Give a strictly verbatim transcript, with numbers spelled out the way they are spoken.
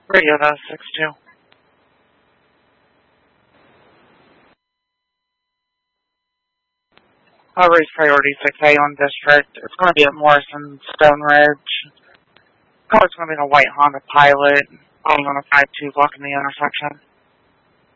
Radio to six two. I'll raise priority six A on district. It's going to be at Morrison Stone Ridge. Oh, it's going to be in a white Honda Pilot, going on a five two block in the intersection.